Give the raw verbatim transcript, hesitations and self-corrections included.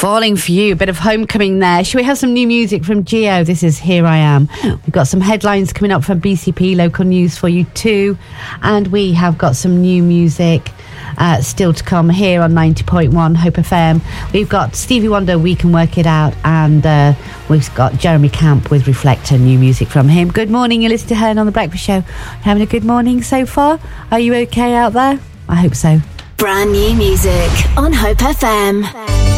Falling for You, a bit of Homecoming there. Should we have some new music from Geo? This is Here I Am. We've got some headlines coming up from B C P, local news for you too. And we have got some new music uh, still to come here on ninety point one Hope F M. We've got Stevie Wonder, We Can Work It Out. And uh, we've got Jeremy Camp with Reflector, new music from him. Good morning, you're listening to Helen on The Breakfast Show. Having a good morning so far? Are you okay out there? I hope so. Brand new music on Hope F M.